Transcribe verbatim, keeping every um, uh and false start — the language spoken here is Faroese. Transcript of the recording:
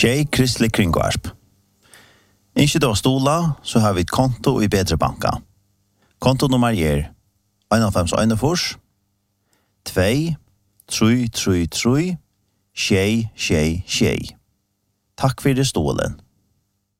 Tjej kristlig kringvarp. Ikke da stola, så har vi et konto i Bedre Banka. Kontonummer er fem en en fors, två, tre, tre, tre, tjej, tjej, tjej. Takk for det stolen.